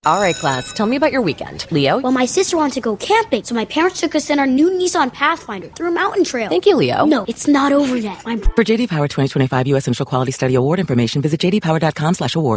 All right, class, tell me about your weekend. Leo? Well, my sister wanted to go camping, so my parents took us in our new Nissan Pathfinder through a mountain trail. Thank you, Leo. No, it's not over yet. For JD Power 2025 U.S. Central Quality Study Award information, visit jdpower.com/award.